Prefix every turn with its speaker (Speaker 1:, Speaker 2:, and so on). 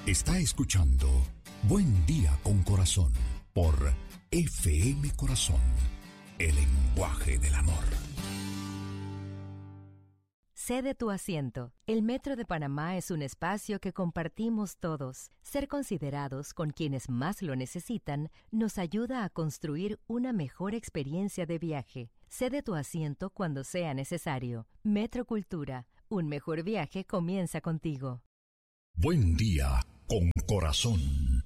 Speaker 1: Está escuchando Buen Día con Corazón por FM Corazón, el lenguaje del amor.
Speaker 2: Cede tu asiento. El Metro de Panamá es un espacio que compartimos todos. Ser considerados con quienes más lo necesitan nos ayuda a construir una mejor experiencia de viaje. Cede tu asiento cuando sea necesario. Metro Cultura. Un mejor viaje comienza contigo.
Speaker 1: Buen Día con Corazón.